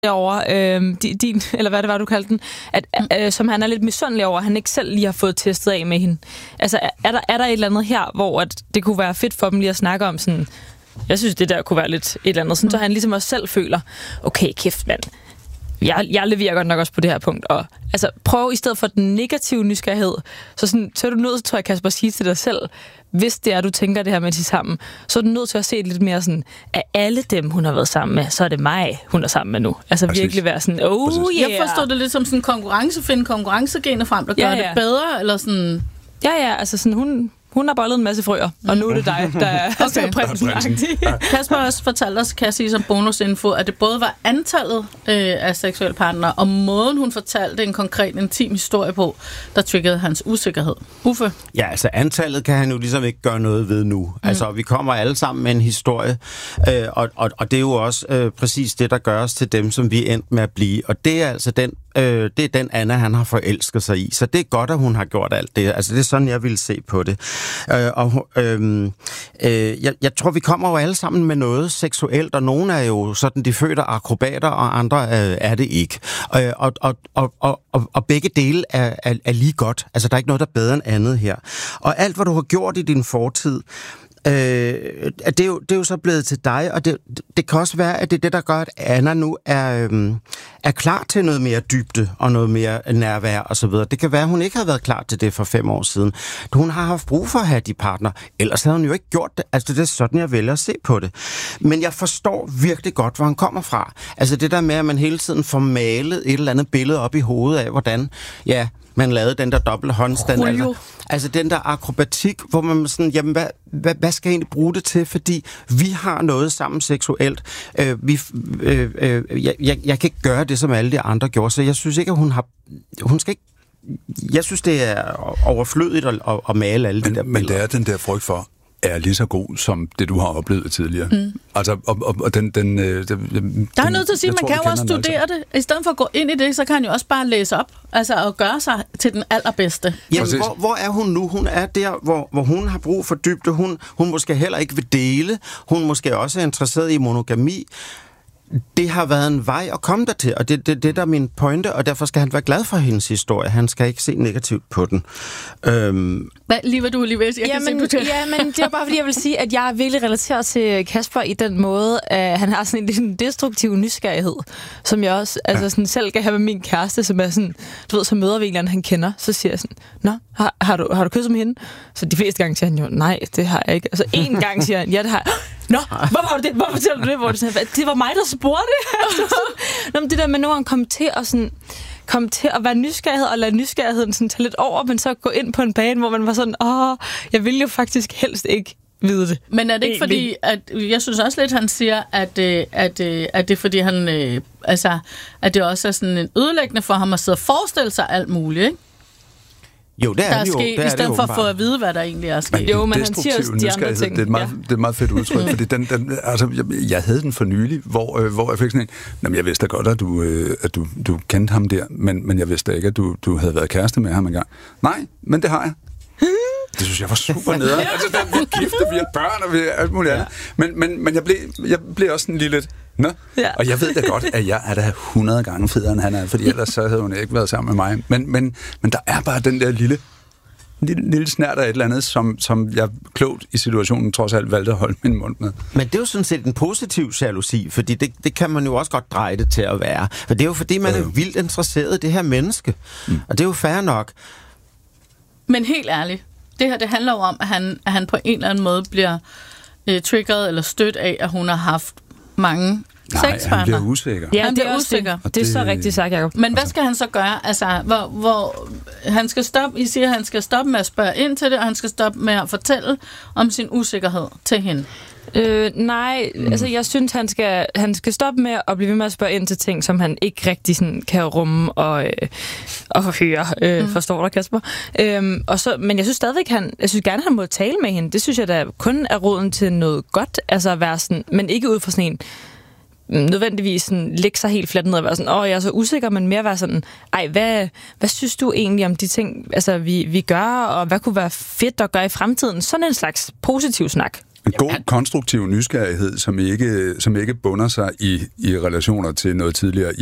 over, eller hvad det var, du kaldte den, som han er lidt misundelig over, at han ikke selv lige har fået testet af med hende. Altså, er der et eller andet her, hvor at det kunne være fedt for dem lige at snakke om sådan, jeg synes, det der kunne være lidt et eller andet, sådan, så han ligesom også selv føler, okay, kæft mand, jeg leverer godt nok også på det her punkt, og altså, prøv i stedet for den negative nysgerrighed, så er du nødt til, tror jeg, Kasper, at sige til dig selv, hvis det er, du tænker det her med de sammen, så er du nødt til at se det lidt mere sådan, af alle dem, hun har været sammen med, så er det mig, hun er sammen med nu. Altså virkelig være sådan, yeah. Jeg forstår det lidt som sådan konkurrence, finde konkurrencegener frem, der gør det bedre, eller sådan... Ja, altså sådan, hun har bollet en masse frøer, og nu er det dig, der er prinsen-agtig. Kasper også fortalte os, kan jeg sige som bonusinfo, at det både var antallet af seksuelle partnere, og måden hun fortalte en konkret intim historie på, der triggede hans usikkerhed. Uffe? Ja, altså antallet kan han jo ligesom ikke gøre noget ved nu. Altså, vi kommer alle sammen med en historie, og det er jo også præcis det, der gør os til dem, som vi er endt med at blive. Og det er altså den Anna, han har forelsket sig i. Så det er godt, at hun har gjort alt det. Altså, det er sådan, jeg vil se på det. Jeg tror, vi kommer jo alle sammen med noget seksuelt, og nogle er jo sådan, de fødte akrobater, og andre er det ikke. Og begge dele er lige godt. Altså, der er ikke noget, der er bedre end andet her. Og alt, hvad du har gjort i din fortid, det er jo så blevet til dig, og det kan også være, at det er det, der gør, at Anna nu er klar til noget mere dybde og noget mere nærvær og så videre. Det kan være, at hun ikke har været klar til det for 5 år siden. Hun har haft brug for at have de partner, ellers havde hun jo ikke gjort det. Altså, det er sådan, jeg vælger at se på det. Men jeg forstår virkelig godt, hvor han kommer fra. Altså, det der med, at man hele tiden får malet et eller andet billede op i hovedet af, hvordan, man lavede den der dobbelt håndstand. Altså den der akrobatik, hvor man sådan, jamen hvad skal jeg egentlig bruge det til? Fordi vi har noget sammen seksuelt. Jeg kan ikke gøre det, som alle de andre gjorde, så jeg synes ikke, at hun skal ikke... Jeg synes, det er overflødigt at male alle de der billeder. Men det er den der frygt for, er lige så god som det, du har oplevet tidligere. Altså, og den der er nødt til at sige, at man kan jo også studere det. I stedet for at gå ind i det, så kan han jo også bare læse op. Altså, og gøre sig til den allerbedste. Jamen, hvor er hun nu? Hun er der, hvor hun har brug for dybde. Hun måske heller ikke vil dele. Hun måske også er interesseret i monogami. Det har været en vej at komme der til, og det der er min pointe, og derfor skal han være glad for hendes historie. Han skal ikke se negativt på den. Hvad du lige vil sige? Jamen, det er bare fordi, jeg vil sige, at jeg er virkelig relateret til Kasper i den måde, at han har sådan en destruktiv nysgerrighed, som jeg også sådan selv kan have med min kæreste, som er sådan, du ved, så møder vi en han kender, så siger jeg sådan, nå, har du kysset med hende? Så de fleste gange siger han jo, nej, det har jeg ikke. Altså en gang siger han, ja, det har jeg. Nå, hvorfor var det det? Hvorfor fortæller du det? Hvor det, sådan, det var mig, der spurgte. Nå, men det der med, når han kom til at være nysgerrighed, og lade nysgerrigheden sådan tage lidt over, men så gå ind på en bane, hvor man var sådan, jeg vil jo faktisk helst ikke vide det. Men er det ikke fordi, at jeg synes også lidt, han siger, at det er fordi, han, at det også er sådan en ødelæggende for ham at sidde og forestille sig alt muligt, ikke? Jo, det er det jo. I stedet for at få at vide, hvad der egentlig er sket. Jo, men han siger også de andre ting. Det er et meget fedt udtryk, fordi jeg havde den for nylig, hvor jeg fik sådan en, jeg vidste da godt, at du kendte ham der, men jeg vidste ikke, at du havde været kæreste med ham engang. Nej, men det har jeg. Det synes jeg var super nederen. Altså, vi er gifte, vi har børn, og vi er alt muligt andet. Men jeg blev også sådan lige lidt... Nå? Ja. Og jeg ved da godt, at jeg er da 100 gange federe, end han er, fordi ellers så havde hun ikke været sammen med mig. Men der er bare den der lille snært af et eller andet, som jeg klogt i situationen trods alt valgte at holde min mund med. Men det er jo sådan set en positiv jalousi, fordi det kan man jo også godt dreje det til at være. For det er jo fordi, man er vildt interesseret i det her menneske. Og det er jo fair nok. Men helt ærligt, det her, det handler jo om, at han på en eller anden måde bliver triggeret eller stødt af, at hun har haft mange sexpartner. Han bliver usikker. Ja, han bliver usikker. Det er så rigtigt sagt, Jacob. Men hvad skal han så gøre? Altså, hvor han skal stoppe, I siger, at han skal stoppe med at spørge ind til det, og han skal stoppe med at fortælle om sin usikkerhed til hende. Nej, altså jeg synes, han skal stoppe med at blive ved med at spørge ind til ting, som han ikke rigtig sådan kan rumme og høre. Forstår du, Kasper? Men jeg synes stadigvæk, jeg synes gerne, han må tale med hende. Det synes jeg da kun er roden til noget godt, altså at være sådan, men ikke ud fra sådan en nødvendigvis sådan, lægge sig helt fladt ned og være sådan, jeg er så usikker, men mere være sådan, hvad synes du egentlig om de ting, altså vi gør, og hvad kunne være fedt at gøre i fremtiden? Sådan en slags positiv snak. En god, konstruktiv nysgerrighed, som ikke bunder sig i relationer til noget tidligere.